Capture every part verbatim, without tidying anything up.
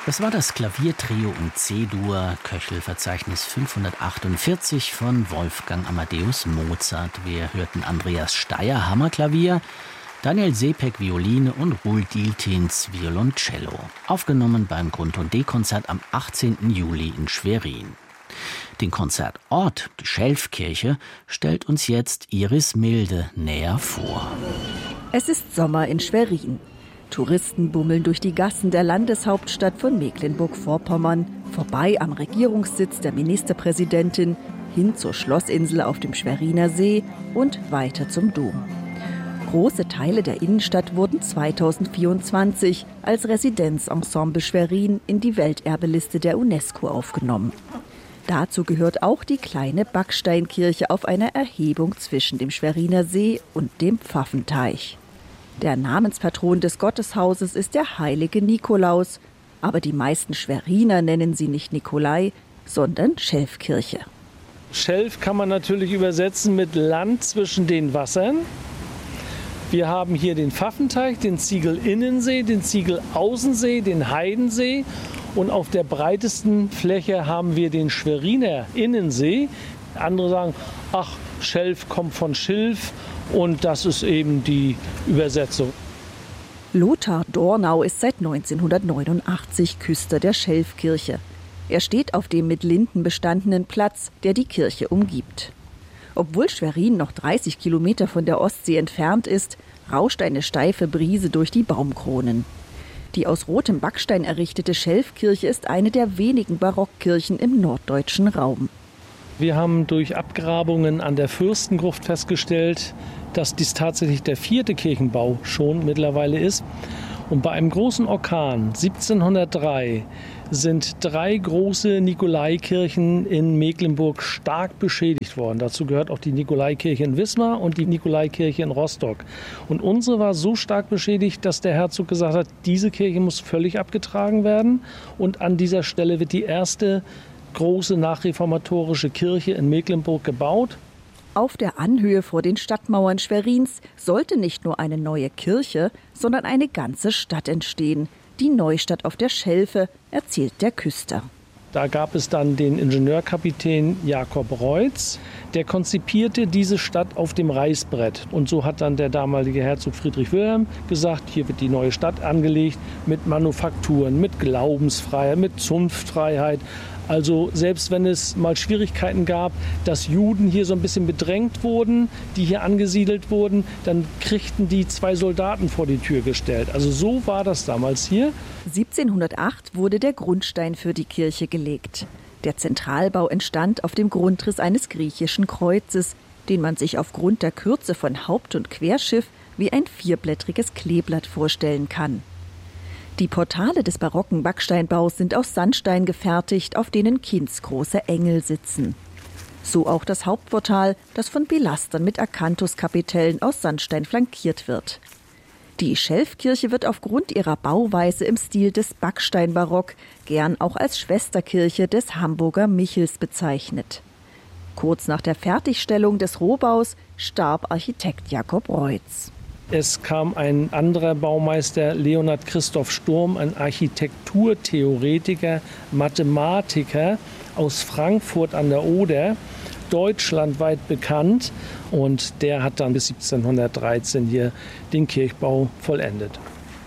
Das war das Klaviertrio in C-Dur, Köchelverzeichnis fünfhundertachtundvierzig von Wolfgang Amadeus Mozart. Wir hörten Andreas Steyer, Hammerklavier, Daniel Sepek, Violine und Roel Dieltins, Violoncello. Aufgenommen beim Grund- und D-Konzert am achtzehnten Juli in Schwerin. Den Konzertort, die Schelfkirche, stellt uns jetzt Iris Milde näher vor. Es ist Sommer in Schwerin. Touristen bummeln durch die Gassen der Landeshauptstadt von Mecklenburg-Vorpommern, vorbei am Regierungssitz der Ministerpräsidentin, hin zur Schlossinsel auf dem Schweriner See und weiter zum Dom. Große Teile der Innenstadt wurden zweitausendvierundzwanzig als Residenzensemble Schwerin in die Welterbeliste der UNESCO aufgenommen. Dazu gehört auch die kleine Backsteinkirche auf einer Erhebung zwischen dem Schweriner See und dem Pfaffenteich. Der Namenspatron des Gotteshauses ist der heilige Nikolaus, aber die meisten Schweriner nennen sie nicht Nikolai, sondern Schelfkirche. Schelf kann man natürlich übersetzen mit Land zwischen den Wassern. Wir haben hier den Pfaffenteich, den Ziegel-Innensee, den Ziegel-Außensee, den Heidensee und auf der breitesten Fläche haben wir den Schweriner Innensee. Andere sagen, ach, Schelf kommt von Schilf. Und das ist eben die Übersetzung. Lothar Dornau ist seit neunzehnhundertneunundachtzig Küster der Schelfkirche. Er steht auf dem mit Linden bestandenen Platz, der die Kirche umgibt. Obwohl Schwerin noch dreißig Kilometer von der Ostsee entfernt ist, rauscht eine steife Brise durch die Baumkronen. Die aus rotem Backstein errichtete Schelfkirche ist eine der wenigen Barockkirchen im norddeutschen Raum. Wir haben durch Abgrabungen an der Fürstengruft festgestellt, dass dies tatsächlich der vierte Kirchenbau schon mittlerweile ist. Und bei einem großen Orkan siebzehnhundertdrei sind drei große Nikolaikirchen in Mecklenburg stark beschädigt worden. Dazu gehört auch die Nikolaikirche in Wismar und die Nikolaikirche in Rostock. Und unsere war so stark beschädigt, dass der Herzog gesagt hat, diese Kirche muss völlig abgetragen werden. Und an dieser Stelle wird die erste große nachreformatorische Kirche in Mecklenburg gebaut. Auf der Anhöhe vor den Stadtmauern Schwerins sollte nicht nur eine neue Kirche, sondern eine ganze Stadt entstehen. Die Neustadt auf der Schelfe, erzählt der Küster. Da gab es dann den Ingenieurkapitän Jakob Reutz, der konzipierte diese Stadt auf dem Reißbrett. Und so hat dann der damalige Herzog Friedrich Wilhelm gesagt, hier wird die neue Stadt angelegt mit Manufakturen, mit Glaubensfreiheit, mit Zunftfreiheit. Also selbst wenn es mal Schwierigkeiten gab, dass Juden hier so ein bisschen bedrängt wurden, die hier angesiedelt wurden, dann kriegten die zwei Soldaten vor die Tür gestellt. Also so war das damals hier. siebzehnhundertacht wurde der Grundstein für die Kirche gelegt. Der Zentralbau entstand auf dem Grundriss eines griechischen Kreuzes, den man sich aufgrund der Kürze von Haupt- und Querschiff wie ein vierblättriges Kleeblatt vorstellen kann. Die Portale des barocken Backsteinbaus sind aus Sandstein gefertigt, auf denen kindsgroße Engel sitzen. So auch das Hauptportal, das von Pilastern mit Akantuskapitellen aus Sandstein flankiert wird. Die Schelfkirche wird aufgrund ihrer Bauweise im Stil des Backsteinbarock gern auch als Schwesterkirche des Hamburger Michels bezeichnet. Kurz nach der Fertigstellung des Rohbaus starb Architekt Jakob Reutz. Es kam ein anderer Baumeister, Leonhard Christoph Sturm, ein Architekturtheoretiker, Mathematiker aus Frankfurt an der Oder, deutschlandweit bekannt. Und der hat dann bis siebzehnhundertdreizehn hier den Kirchbau vollendet.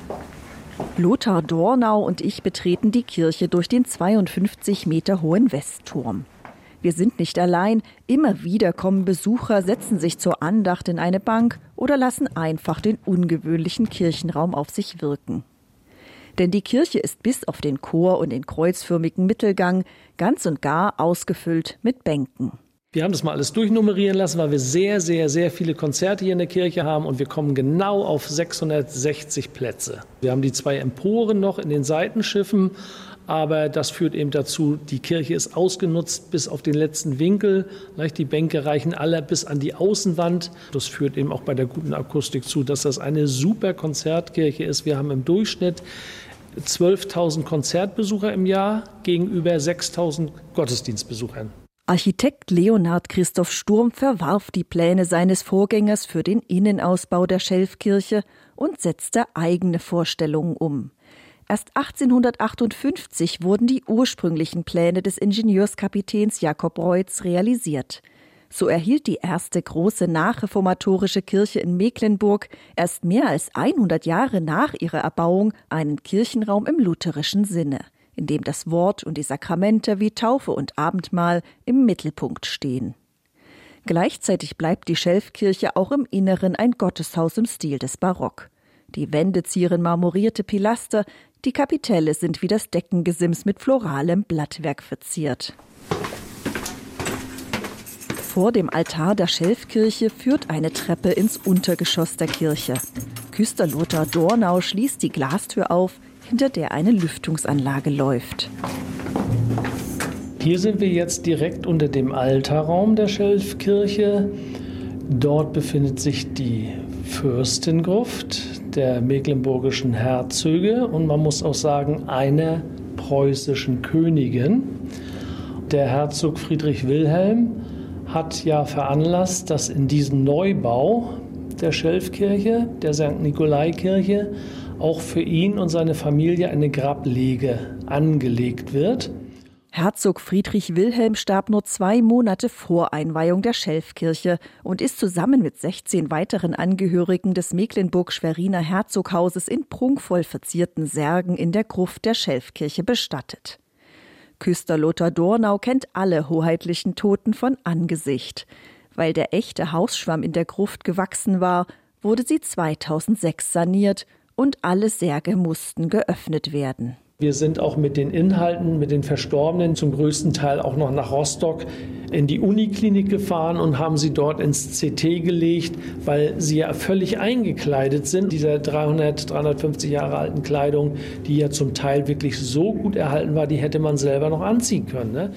Lothar Dornau und ich betreten die Kirche durch den zweiundfünfzig Meter hohen Westturm. Wir sind nicht allein. Immer wieder kommen Besucher, setzen sich zur Andacht in eine Bank oder lassen einfach den ungewöhnlichen Kirchenraum auf sich wirken. Denn die Kirche ist bis auf den Chor und den kreuzförmigen Mittelgang ganz und gar ausgefüllt mit Bänken. Wir haben das mal alles durchnummerieren lassen, weil wir sehr, sehr, sehr viele Konzerte hier in der Kirche haben und wir kommen genau auf sechshundertsechzig Plätze. Wir haben die zwei Emporen noch in den Seitenschiffen, aber das führt eben dazu, die Kirche ist ausgenutzt bis auf den letzten Winkel. Die Bänke reichen alle bis an die Außenwand. Das führt eben auch bei der guten Akustik zu, dass das eine super Konzertkirche ist. Wir haben im Durchschnitt zwölftausend Konzertbesucher im Jahr gegenüber sechstausend Gottesdienstbesuchern. Architekt Leonhard Christoph Sturm verwarf die Pläne seines Vorgängers für den Innenausbau der Schelfkirche und setzte eigene Vorstellungen um. Erst achtzehnhundertachtundfünfzig wurden die ursprünglichen Pläne des Ingenieurskapitäns Jakob Reutz realisiert. So erhielt die erste große nachreformatorische Kirche in Mecklenburg erst mehr als hundert Jahre nach ihrer Erbauung einen Kirchenraum im lutherischen Sinne, in dem das Wort und die Sakramente wie Taufe und Abendmahl im Mittelpunkt stehen. Gleichzeitig bleibt die Schelfkirche auch im Inneren ein Gotteshaus im Stil des Barock. Die Wände zieren marmorierte Pilaster, die Kapitelle sind wie das Deckengesims mit floralem Blattwerk verziert. Vor dem Altar der Schelfkirche führt eine Treppe ins Untergeschoss der Kirche. Küster Lothar Dornau schließt die Glastür auf, hinter der eine Lüftungsanlage läuft. Hier sind wir jetzt direkt unter dem Altarraum der Schelfkirche. Dort befindet sich die Fürstengruft der mecklenburgischen Herzöge und man muss auch sagen, einer preußischen Königin. Der Herzog Friedrich Wilhelm hat ja veranlasst, dass in diesem Neubau der Schelfkirche, der Sankt Nikolai-Kirche, auch für ihn und seine Familie eine Grablege angelegt wird. Herzog Friedrich Wilhelm starb nur zwei Monate vor Einweihung der Schelfkirche und ist zusammen mit sechzehn weiteren Angehörigen des Mecklenburg-Schweriner Herzoghauses in prunkvoll verzierten Särgen in der Gruft der Schelfkirche bestattet. Küster Lothar Dornau kennt alle hoheitlichen Toten von Angesicht. Weil der echte Hausschwamm in der Gruft gewachsen war, wurde sie zweitausendsechs saniert und alle Särge mussten geöffnet werden. Wir sind auch mit den Inhalten, mit den Verstorbenen zum größten Teil auch noch nach Rostock in die Uniklinik gefahren und haben sie dort ins C T gelegt, weil sie ja völlig eingekleidet sind, dieser dreihundert, dreihundertfünfzig Jahre alten Kleidung, die ja zum Teil wirklich so gut erhalten war, die hätte man selber noch anziehen können, ne?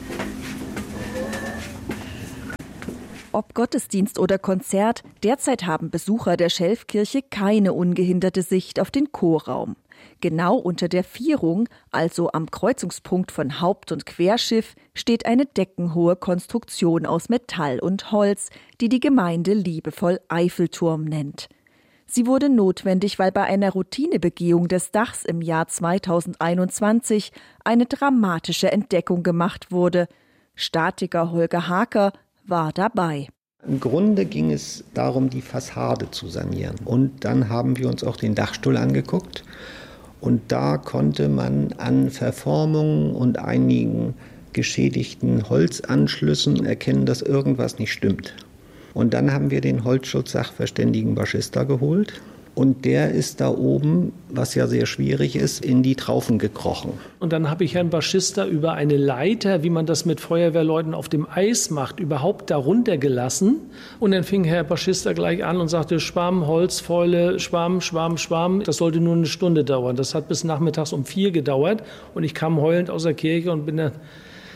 Ob Gottesdienst oder Konzert, derzeit haben Besucher der Schelfkirche keine ungehinderte Sicht auf den Chorraum. Genau unter der Vierung, also am Kreuzungspunkt von Haupt- und Querschiff, steht eine deckenhohe Konstruktion aus Metall und Holz, die die Gemeinde liebevoll Eiffelturm nennt. Sie wurde notwendig, weil bei einer Routinebegehung des Dachs im Jahr zweitausendeinundzwanzig eine dramatische Entdeckung gemacht wurde. Statiker Holger Haker war dabei. Im Grunde ging es darum, die Fassade zu sanieren. Und dann haben wir uns auch den Dachstuhl angeguckt. Und da konnte man an Verformungen und einigen geschädigten Holzanschlüssen erkennen, dass irgendwas nicht stimmt. Und dann haben wir den Holzschutz-Sachverständigen Baschista geholt. Und der ist da oben, was ja sehr schwierig ist, in die Traufen gekrochen. Und dann habe ich Herrn Baschista über eine Leiter, wie man das mit Feuerwehrleuten auf dem Eis macht, überhaupt darunter gelassen. Und dann fing Herr Baschista gleich an und sagte, Schwamm, Holzfäule, Schwamm, Schwamm, Schwamm. Das sollte nur eine Stunde dauern. Das hat bis nachmittags um vier gedauert. Und ich kam heulend aus der Kirche und bin dann...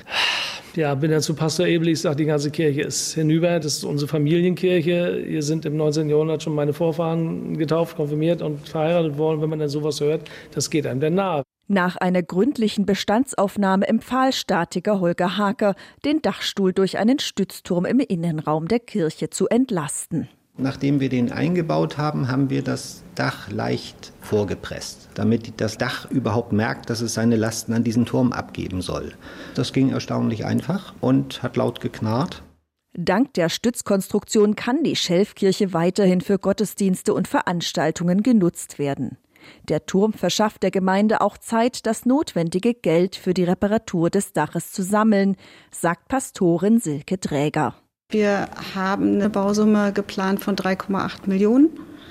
Ja, bin dann zu Pastor Ebel, ich sage, die ganze Kirche ist hinüber, das ist unsere Familienkirche. Hier sind im neunzehnten Jahrhundert schon meine Vorfahren getauft, konfirmiert und verheiratet worden. Wenn man dann sowas hört, das geht einem dann nahe. Nach einer gründlichen Bestandsaufnahme empfahl Statiker Holger Haker, den Dachstuhl durch einen Stützturm im Innenraum der Kirche zu entlasten. Nachdem wir den eingebaut haben, haben wir das Dach leicht vorgepresst, damit das Dach überhaupt merkt, dass es seine Lasten an diesen Turm abgeben soll. Das ging erstaunlich einfach und hat laut geknarrt. Dank der Stützkonstruktion kann die Schelfkirche weiterhin für Gottesdienste und Veranstaltungen genutzt werden. Der Turm verschafft der Gemeinde auch Zeit, das notwendige Geld für die Reparatur des Daches zu sammeln, sagt Pastorin Silke Dräger. Wir haben eine Bausumme geplant von drei Komma acht Millionen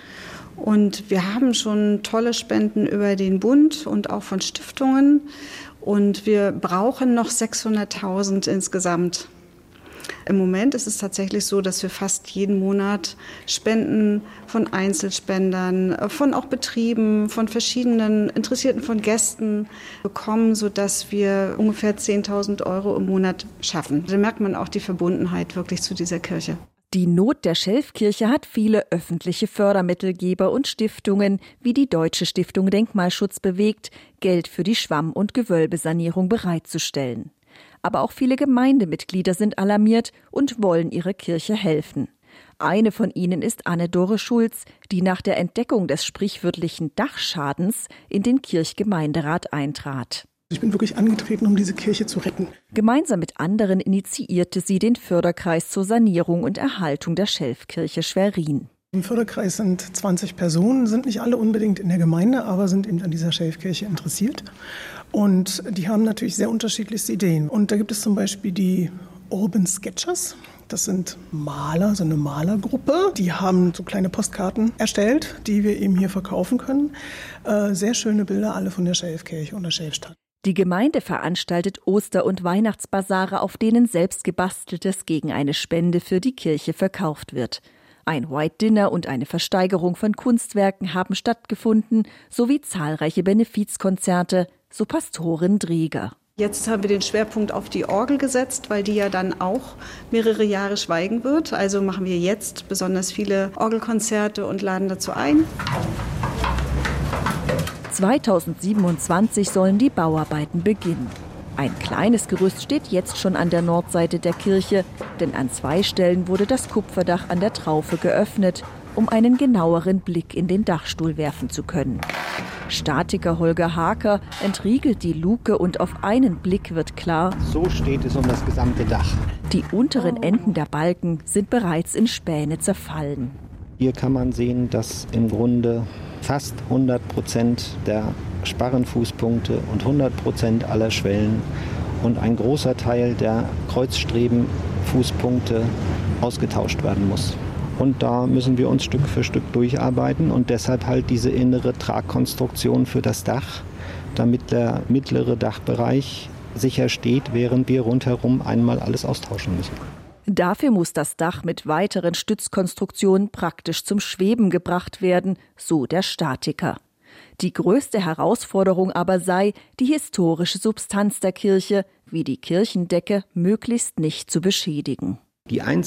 und wir haben schon tolle Spenden über den Bund und auch von Stiftungen und wir brauchen noch sechshunderttausend insgesamt. Im Moment ist es tatsächlich so, dass wir fast jeden Monat Spenden von Einzelspendern, von auch Betrieben, von verschiedenen Interessierten, von Gästen bekommen, sodass wir ungefähr zehntausend Euro im Monat schaffen. Da merkt man auch die Verbundenheit wirklich zu dieser Kirche. Die Not der Schelfkirche hat viele öffentliche Fördermittelgeber und Stiftungen wie die Deutsche Stiftung Denkmalschutz bewegt, Geld für die Schwamm- und Gewölbesanierung bereitzustellen. Aber auch viele Gemeindemitglieder sind alarmiert und wollen ihrer Kirche helfen. Eine von ihnen ist Anne-Dore Schulz, die nach der Entdeckung des sprichwörtlichen Dachschadens in den Kirchgemeinderat eintrat. Ich bin wirklich angetreten, um diese Kirche zu retten. Gemeinsam mit anderen initiierte sie den Förderkreis zur Sanierung und Erhaltung der Schelfkirche Schwerin. Im Förderkreis sind zwanzig Personen, sind nicht alle unbedingt in der Gemeinde, aber sind eben an dieser Schelfkirche interessiert. Und die haben natürlich sehr unterschiedlichste Ideen. Und da gibt es zum Beispiel die Urban Sketchers. Das sind Maler, so eine Malergruppe. Die haben so kleine Postkarten erstellt, die wir eben hier verkaufen können. Äh, sehr schöne Bilder, alle von der Schelfkirche und der Schelfstadt. Die Gemeinde veranstaltet Oster- und Weihnachtsbasare, auf denen selbstgebasteltes gegen eine Spende für die Kirche verkauft wird. Ein White Dinner und eine Versteigerung von Kunstwerken haben stattgefunden, sowie zahlreiche Benefizkonzerte, so Pastorin Dreger. Jetzt haben wir den Schwerpunkt auf die Orgel gesetzt, weil die ja dann auch mehrere Jahre schweigen wird. Also machen wir jetzt besonders viele Orgelkonzerte und laden dazu ein. zweitausendsiebenundzwanzig sollen die Bauarbeiten beginnen. Ein kleines Gerüst steht jetzt schon an der Nordseite der Kirche, denn an zwei Stellen wurde das Kupferdach an der Traufe geöffnet, um einen genaueren Blick in den Dachstuhl werfen zu können. Statiker Holger Haker entriegelt die Luke und auf einen Blick wird klar: So steht es um das gesamte Dach. Die unteren Enden der Balken sind bereits in Späne zerfallen. Hier kann man sehen, dass im Grunde fast hundert Prozent der Sparrenfußpunkte und hundert Prozent aller Schwellen und ein großer Teil der Kreuzstrebenfußpunkte ausgetauscht werden muss. Und da müssen wir uns Stück für Stück durcharbeiten und deshalb halt diese innere Tragkonstruktion für das Dach, damit der mittlere Dachbereich sicher steht, während wir rundherum einmal alles austauschen müssen. Dafür muss das Dach mit weiteren Stützkonstruktionen praktisch zum Schweben gebracht werden, so der Statiker. Die größte Herausforderung aber sei, die historische Substanz der Kirche, wie die Kirchendecke, möglichst nicht zu beschädigen. Die